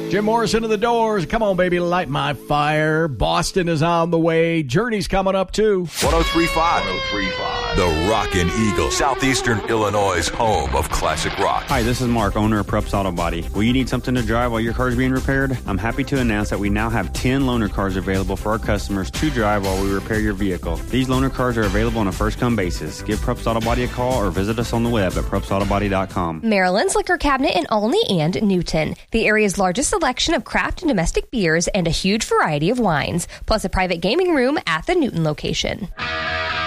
Jim Morrison of the Doors. Come on, baby, light my fire. Boston is on the way. Journey's coming up, too. 103.5. 103.5. The Rockin' Eagle. Southeastern Illinois' home of classic rock. Hi, this is Mark, owner of Prupp's Auto Body. Will you need something to drive while your car is being repaired? I'm happy to announce that we now have 10 loaner cars available for our customers to drive while we repair your vehicle. These loaner cars are available on a first-come basis. Give Prupp's Auto Body a call or visit us on the web at pruppsautobody.com. Maryland's Liquor Cabinet in Olney and Newton. The area's largest selection of craft and domestic beers and a huge variety of wines, plus a private gaming room at the Newton location.